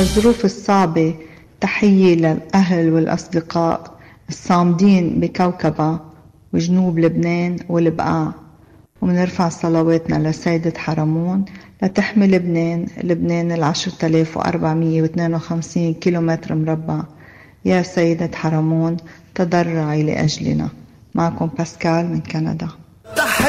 بهالظروف الصعبة تحية للأهل والأصدقاء الصامدين بكوكبة وجنوب لبنان والبقاع، ومنرفع صلواتنا لسيدة حرمون لتحمي لبنان 10,452 كيلومتر مربع. يا سيدة حرمون تضرعي لأجلنا. معكم باسكال من كندا.